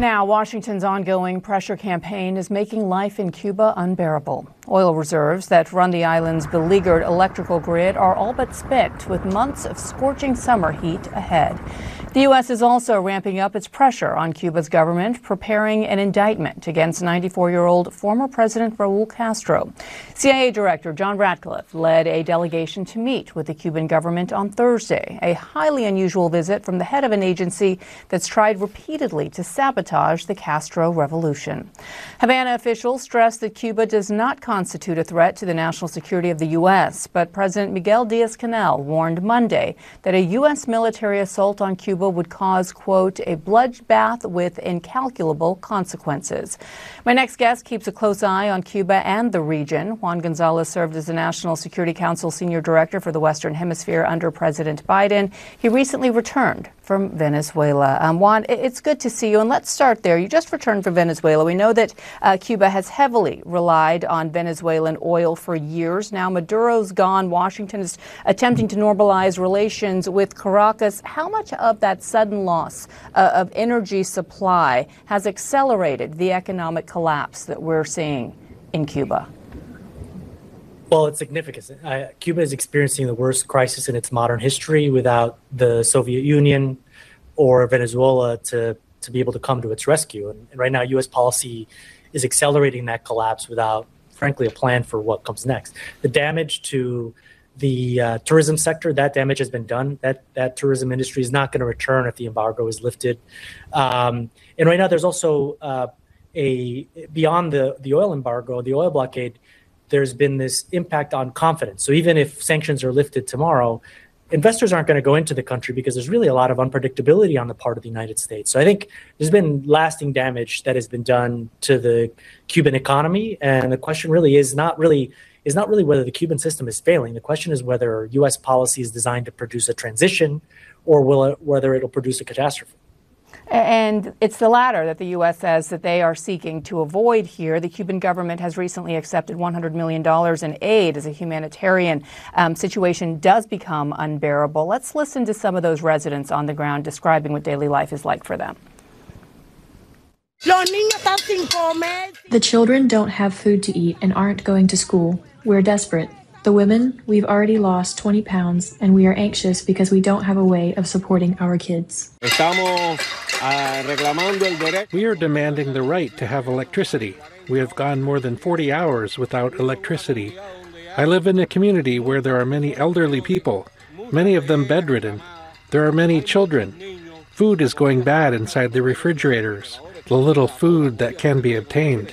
Now, Washington's ongoing pressure campaign is making life in Cuba unbearable. Oil reserves that run the island's beleaguered electrical grid are all but spent, with months of scorching summer heat ahead. The U.S. is also ramping up its pressure on Cuba's government, preparing an indictment against 94-year-old former President Raul Castro. CIA Director John Ratcliffe led a delegation to meet with the Cuban government on Thursday, a highly unusual visit from the head of an agency that's tried repeatedly to sabotage the Castro revolution. Havana officials stressed that Cuba does not constitute a threat to the national security of the U.S., but President Miguel Diaz-Canel warned Monday that a U.S. military assault on Cuba would cause, quote, a bloodbath with incalculable consequences. My next guest keeps a close eye on Cuba and the region. Juan Gonzalez served as the National Security Council Senior Director for the Western Hemisphere under President Biden. He recently returned from Venezuela. Juan, it's good to see you, and let's start there. You just returned from Venezuela. We know that Cuba has heavily relied on Venezuelan oil for years. Now Maduro's gone. Washington is attempting to normalize relations with Caracas. How much of that sudden loss of energy supply has accelerated the economic collapse that we're seeing in Cuba? Well, it's significant. Cuba is experiencing the worst crisis in its modern history without the Soviet Union or Venezuela to be able to come to its rescue. And right now, U.S. policy is accelerating that collapse without, frankly, a plan for what comes next. The damage to the tourism sector, that damage has been done. That tourism industry is not going to return if the embargo is lifted. And right now, there's also beyond the oil embargo, the oil blockade, there's been this impact on confidence. So even if sanctions are lifted tomorrow, investors aren't going to go into the country because there's really a lot of unpredictability on the part of the United States. So I think there's been lasting damage that has been done to the Cuban economy. And the question really is not really whether the Cuban system is failing. The question is whether U.S. policy is designed to produce a transition or whether it'll produce a catastrophe. And it's the latter that the U.S. says that they are seeking to avoid here. The Cuban government has recently accepted $100 million in aid as a humanitarian situation does become unbearable. Let's listen to some of those residents on the ground describing what daily life is like for them. The children don't have food to eat and aren't going to school. We're desperate. The women, we've already lost 20 pounds, and we are anxious because we don't have a way of supporting our kids. We are demanding the right to have electricity. We have gone more than 40 hours without electricity. I live in a community where there are many elderly people, many of them bedridden. There are many children. Food is going bad inside the refrigerators, the little food that can be obtained.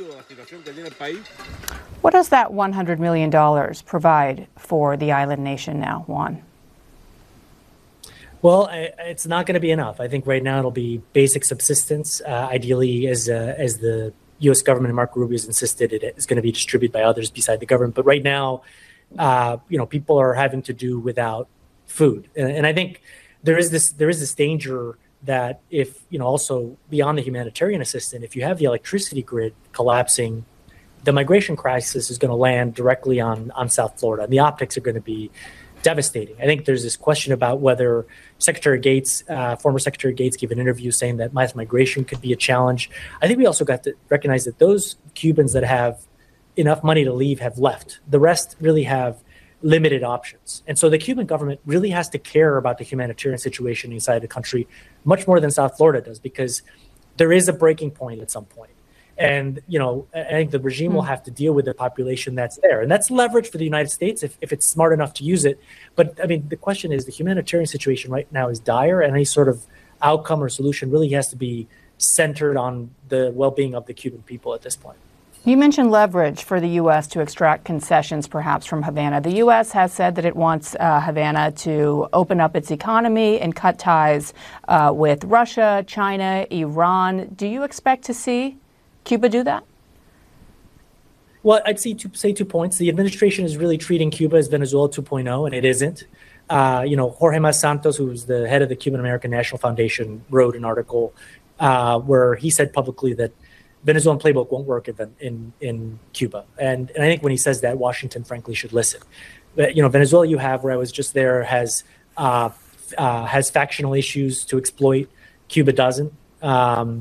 What does that $100 million provide for the island nation now, Juan? Well, it's not going to be enough. I think right now it'll be basic subsistence. Ideally, as the U.S. government and Marco Rubio has insisted, it is going to be distributed by others beside the government. But right now, people are having to do without food, and I think there is this danger that if also beyond the humanitarian assistance, if you have the electricity grid collapsing, the migration crisis is going to land directly on South Florida. And the optics are going to be devastating. I think there's this question about whether Secretary Gates, former Secretary Gates, gave an interview saying that mass migration could be a challenge. I think we also got to recognize that those Cubans that have enough money to leave have left. The rest really have limited options. And so the Cuban government really has to care about the humanitarian situation inside the country much more than South Florida does, because there is a breaking point at some point. And, I think the regime will have to deal with the population that's there. And that's leverage for the United States if it's smart enough to use it. But, the question is the humanitarian situation right now is dire, and any sort of outcome or solution really has to be centered on the well-being of the Cuban people at this point. You mentioned leverage for the U.S. to extract concessions, perhaps, from Havana. The U.S. has said that it wants Havana to open up its economy and cut ties with Russia, China, Iran. Do you expect to see Cuba do that? Well, I'd say 2 points. The administration is really treating Cuba as Venezuela 2.0, and it isn't. Jorge Mas Santos, who's the head of the Cuban American National Foundation, wrote an article where he said publicly that Venezuelan playbook won't work in Cuba. And I think when he says that, Washington, frankly, should listen. But, Venezuela, you have, where I was just there, has factional issues to exploit. Cuba doesn't.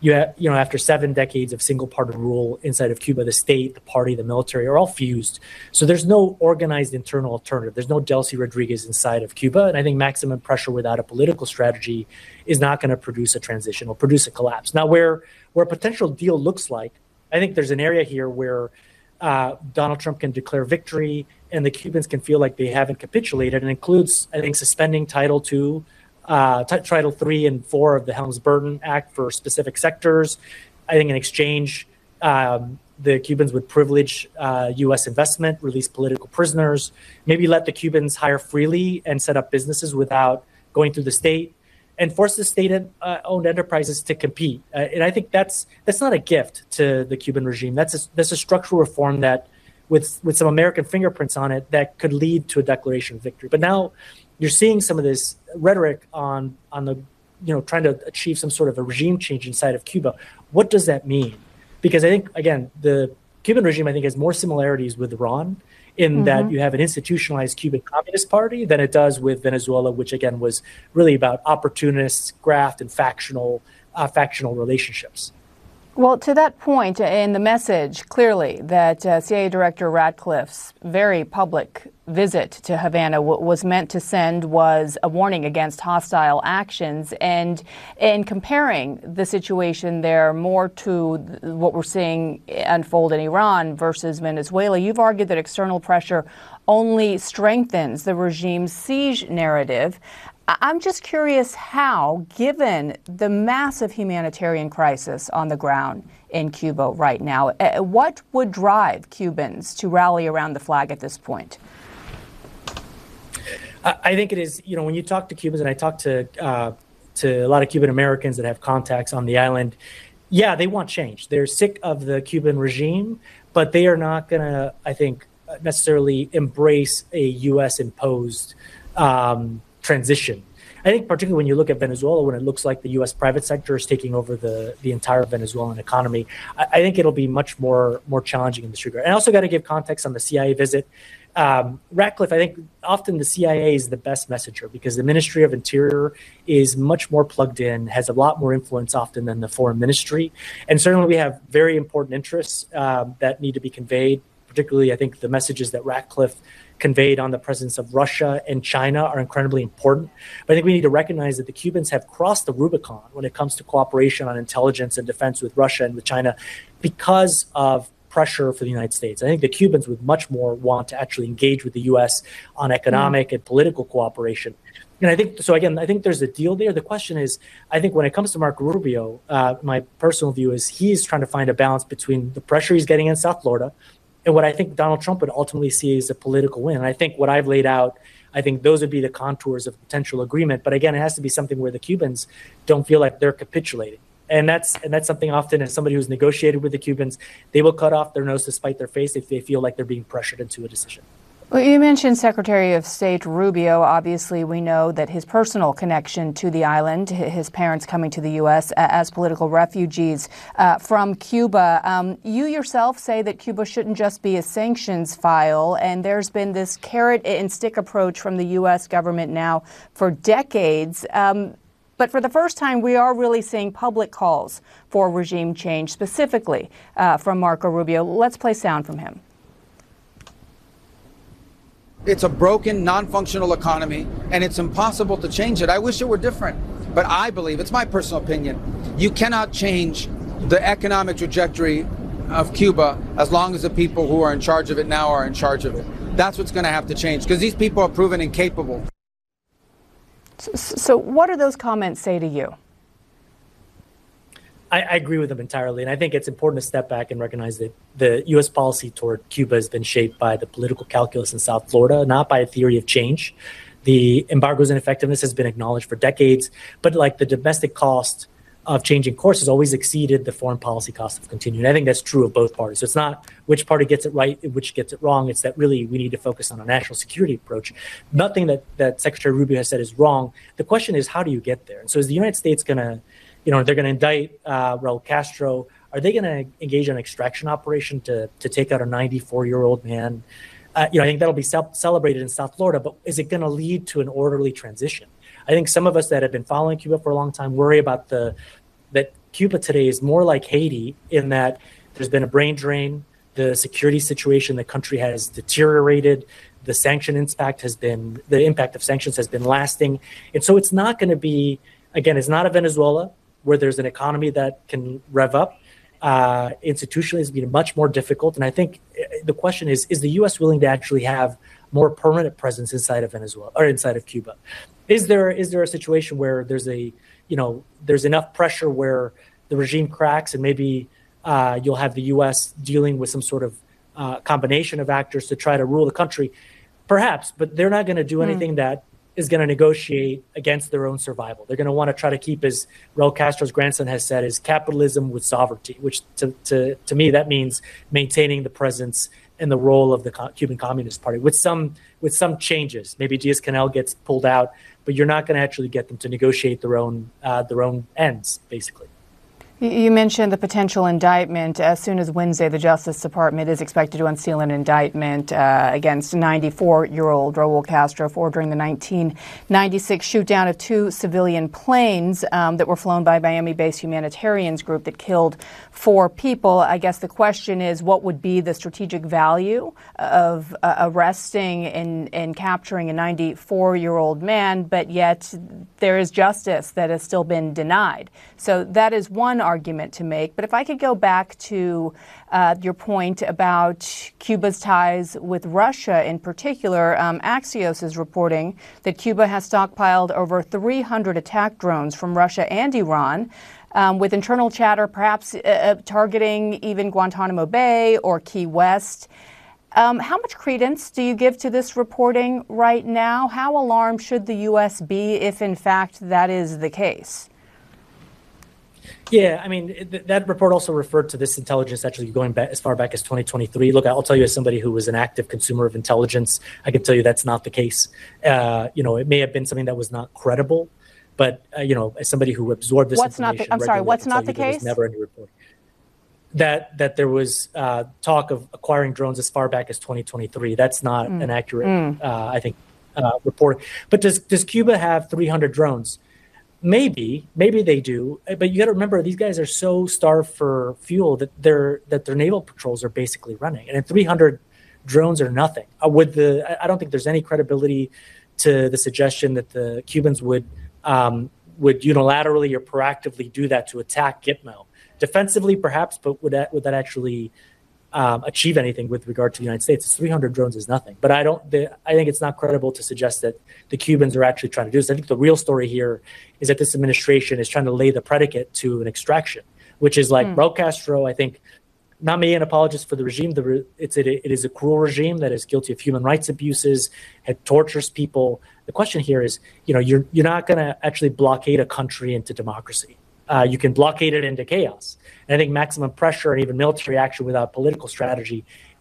after 7 decades of single-party rule inside of Cuba, the state, the party, the military are all fused. So there's no organized internal alternative. There's no Delcy Rodriguez inside of Cuba. And I think maximum pressure without a political strategy is not going to produce a transition or produce a collapse. Now, where a potential deal looks like, I think there's an area here where Donald Trump can declare victory and the Cubans can feel like they haven't capitulated, and includes, I think, suspending Title II, Title III and IV of the Helms-Burton Act for specific sectors. I think in exchange, the Cubans would privilege U.S. investment, release political prisoners, maybe let the Cubans hire freely and set up businesses without going through the state, and force the state-owned enterprises to compete. And I think that's not a gift to the Cuban regime. That's a structural reform that, with some American fingerprints on it, that could lead to a declaration of victory. But now you're seeing some of this rhetoric on the, trying to achieve some sort of a regime change inside of Cuba. What does that mean? Because I think, again, the Cuban regime, I think, has more similarities with Iran in that you have an institutionalized Cuban Communist Party than it does with Venezuela, which, again, was really about opportunists, graft, and factional relationships. Well, to that point, in the message, clearly, that CIA Director Ratcliffe's very public visit to Havana was meant to send was a warning against hostile actions. And in comparing the situation there more to what we're seeing unfold in Iran versus Venezuela, you've argued that external pressure only strengthens the regime's siege narrative. I'm just curious how, given the massive humanitarian crisis on the ground in Cuba right now, what would drive Cubans to rally around the flag at this point? I think it is, when you talk to Cubans, and I talk to a lot of Cuban Americans that have contacts on the island, yeah, they want change. They're sick of the Cuban regime, but they are not going to, I think, necessarily embrace a U.S.-imposed transition. I think particularly when you look at Venezuela, when it looks like the U.S. private sector is taking over the entire Venezuelan economy, I think it'll be much more challenging in this regard. And I also got to give context on the CIA visit. Ratcliffe, I think often the CIA is the best messenger because the Ministry of Interior is much more plugged in, has a lot more influence often than the foreign ministry. And certainly we have very important interests that need to be conveyed, particularly I think the messages that Ratcliffe conveyed on the presence of Russia and China are incredibly important. But I think we need to recognize that the Cubans have crossed the Rubicon when it comes to cooperation on intelligence and defense with Russia and with China because of pressure for the United States. I think the Cubans would much more want to actually engage with the U.S. on economic and political cooperation. And I think, so again, I think there's a deal there. The question is, I think when it comes to Marco Rubio, my personal view is he's trying to find a balance between the pressure he's getting in South Florida and what I think Donald Trump would ultimately see as a political win. And I think what I've laid out, I think those would be the contours of potential agreement. But again, it has to be something where the Cubans don't feel like they're capitulating. And that's something often as somebody who's negotiated with the Cubans, they will cut off their nose to spite their face if they feel like they're being pressured into a decision. Well, you mentioned Secretary of State Rubio. Obviously, we know that his personal connection to the island, his parents coming to the U.S. as political refugees from Cuba. You yourself say that Cuba shouldn't just be a sanctions file, and there's been this carrot and stick approach from the U.S. government now for decades. But for the first time, we are really seeing public calls for regime change, specifically from Marco Rubio. Let's play sound from him. It's a broken, non-functional economy, and it's impossible to change it. I wish it were different, but I believe, it's my personal opinion, you cannot change the economic trajectory of Cuba as long as the people who are in charge of it now are in charge of it. That's what's going to have to change, because these people are proven incapable. So what do those comments say to you? I agree with them entirely. And I think it's important to step back and recognize that the U.S. policy toward Cuba has been shaped by the political calculus in South Florida, not by a theory of change. The embargo's ineffectiveness has been acknowledged for decades, but like the domestic cost of changing course has always exceeded the foreign policy cost of continuing. I think that's true of both parties. So it's not which party gets it right, which gets it wrong. It's that really we need to focus on a national security approach. Nothing that Secretary Rubio has said is wrong. The question is, how do you get there? And so is the United States going to, they're going to indict Raul Castro. Are they going to engage in an extraction operation to take out a 94-year-old man? I think that'll be celebrated in South Florida, but is it going to lead to an orderly transition? I think some of us that have been following Cuba for a long time worry about that Cuba today is more like Haiti in that there's been a brain drain. The security situation in the country has deteriorated. The impact of sanctions has been lasting. And so it's not going to be, again, it's not a Venezuela where there's an economy that can rev up. Institutionally, it's been much more difficult. And I think the question is the U.S. willing to actually have more permanent presence inside of Venezuela or inside of Cuba? Is there a situation where there's enough pressure where the regime cracks and maybe you'll have the U.S. dealing with some sort of combination of actors to try to rule the country? Perhaps, but they're not going to do anything that is going to negotiate against their own survival. They're going to want to try to keep, as Raul Castro's grandson has said, is capitalism with sovereignty, which to me, that means maintaining the presence and the role of the Cuban Communist Party with some changes. Maybe Diaz-Canel gets pulled out, but you're not going to actually get them to negotiate their own ends, basically. You mentioned the potential indictment. As soon as Wednesday, the Justice Department is expected to unseal an indictment against 94-year-old Raul Castro for ordering the 1996 shoot-down of two civilian planes that were flown by Miami-based humanitarians group that killed 4 people. I guess the question is, what would be the strategic value of arresting and capturing a 94-year-old man, but yet there is justice that has still been denied? So that is one argument to make. But if I could go back to your point about Cuba's ties with Russia in particular, Axios is reporting that Cuba has stockpiled over 300 attack drones from Russia and Iran, with internal chatter perhaps targeting even Guantanamo Bay or Key West. How much credence do you give to this reporting right now? How alarmed should the U.S. be if, in fact, that is the case? Yeah, I mean, that report also referred to this intelligence actually going back as far back as 2023. Look, I'll tell you, as somebody who was an active consumer of intelligence, I can tell you that's not the case. It may have been something that was not credible, but as somebody who absorbed this information, what's not the case? Never any report that there was talk of acquiring drones as far back as 2023. That's not an accurate, I think, report. But does Cuba have 300 drones? Maybe they do, but you got to remember these guys are so starved for fuel that their naval patrols are basically running, and 300 drones are nothing. I don't think there's any credibility to the suggestion that the Cubans would unilaterally or proactively do that to attack Gitmo. Defensively, perhaps, but would that actually achieve anything with regard to the United States? 300 drones is nothing. But I think it's not credible to suggest that the Cubans are actually trying to do this. I think the real story here is that this administration is trying to lay the predicate to an extraction, which is like Raul Castro. I think, not me an apologist for the regime. It is a cruel regime that is guilty of human rights abuses, it tortures people. The question here is, you're not going to actually blockade a country into democracy. You can blockade it into chaos. And I think maximum pressure and even military action without political strategy